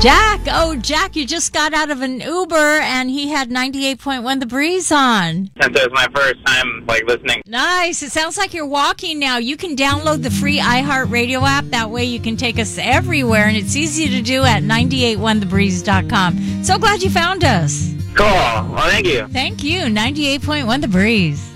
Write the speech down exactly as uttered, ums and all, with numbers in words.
Jack, oh, Jack, you just got out of an Uber, and he had ninety-eight point one The Breeze on. Since it was my first time, like, listening. Nice. It sounds like you're walking now. You can download the free iHeartRadio app. That way you can take us everywhere, and it's easy to do at nine eight one the breeze dot com. So glad you found us. Cool. Well, thank you. Thank you. ninety-eight point one The Breeze.